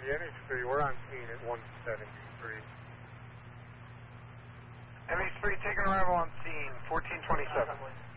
The NH3, we're on scene at 173. NH3, taking arrival on scene, 1427.